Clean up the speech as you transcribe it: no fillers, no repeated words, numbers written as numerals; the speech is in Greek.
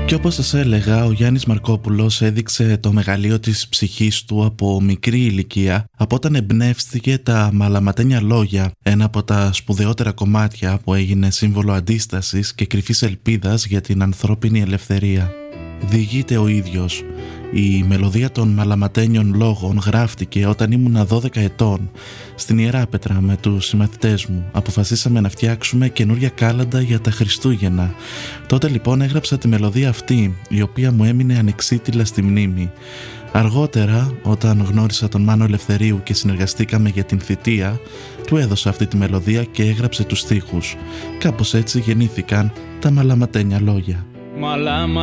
Και όπως σας έλεγα, ο Γιάννης Μαρκόπουλος έδειξε το μεγαλείο της ψυχής του από μικρή ηλικία, από όταν εμπνεύστηκε τα Μαλαματένια Λόγια, ένα από τα σπουδαιότερα κομμάτια που έγινε σύμβολο αντίστασης και κρυφής ελπίδας για την ανθρώπινη ελευθερία. Διηγείται ο ίδιος: η μελωδία των Μαλαματένιων Λόγων γράφτηκε όταν ήμουνα 12 ετών. Στην Ιεράπετρα με τους συμμαθητές μου αποφασίσαμε να φτιάξουμε καινούρια κάλαντα για τα Χριστούγεννα. Τότε λοιπόν έγραψα τη μελωδία αυτή, η οποία μου έμεινε ανεξίτηλα στη μνήμη. Αργότερα, όταν γνώρισα τον Μάνο Ελευθερίου και συνεργαστήκαμε για την θητεία, του έδωσα αυτή τη μελωδία και έγραψε τους στίχους. Κάπως έτσι γεννήθηκαν τα Μαλαματένια Λόγια.